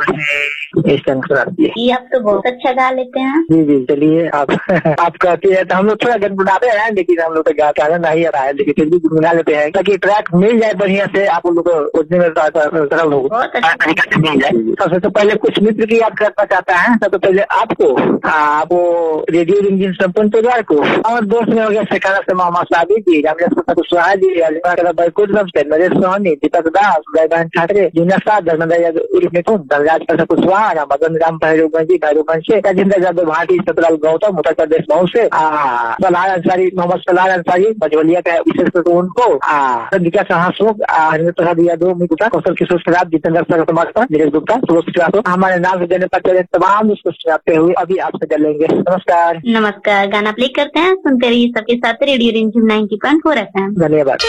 इस ढंग से आती है। जी आप तो बहुत अच्छा गा लेते हैं। जी जी चलिए आप आप कहते हैं तो हम लोग थोड़ा गुनगुनाते हैं, लेकिन हम लोग तो गाता नहीं आ रहा है, लेकिन फिर भी गुनगुना लेते हैं ताकि ट्रैक मिल जाए बढ़िया से, आप लोग को उतने में सरल हो तरीका से मिल जाए। सबसे तो पहले कुछ मित्र की याद करना चाहता है। सबसे पहले आपको रेडियो रिमझिम संपूर्ण परिवार को और दोस्त में हो गया सिखाना से मोहम्मद साबिर जी, रामदास कुशवाहा जी, बैकुंठ से नरेश सोहनी, दीपक दास, जयभान ठाकरे, जूनियर साहब, धर्मेंद्र धनराज कुशवाहा, मदन राम भैरवगंज से, राजेंद्र यादव भाटी, सतलाल गौतम उत्तर प्रदेश मऊ से, सलार अंसारी, मोहम्मद सलार अंसारी मझोलिया का विशेष तो उनको, संदिका साहसोक, हरिंद्र प्रसाद यादव, गुप्ता, कौशल किशोर शराब, जितेंद्र सरमास्ता, नीरज गुप्ता, सुरेश श्रीवास्तव, हमारे नाम से देने पर चले तमाम उसको सुनाते हुए अभी आपसे चलेंगे। नमस्कार। नमस्कार। गाना प्ले करते हैं, सुनते रहिए सबके साथ रेडियो रिमझिम 90.4 FM। धन्यवाद।